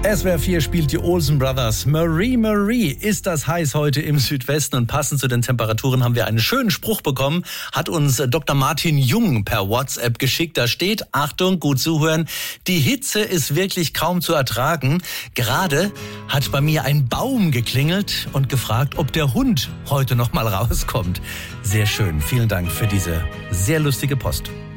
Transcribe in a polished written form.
SWR 4 spielt die Olsen Brothers. Marie, Marie, ist das heiß heute im Südwesten, und passend zu den Temperaturen haben wir einen schönen Spruch bekommen, hat uns Dr. Martin Jung per WhatsApp geschickt. Da steht, Achtung, gut zuhören, die Hitze ist wirklich kaum zu ertragen. Gerade hat bei mir ein Baum geklingelt und gefragt, ob der Hund heute noch mal rauskommt. Sehr schön, vielen Dank für diese sehr lustige Post.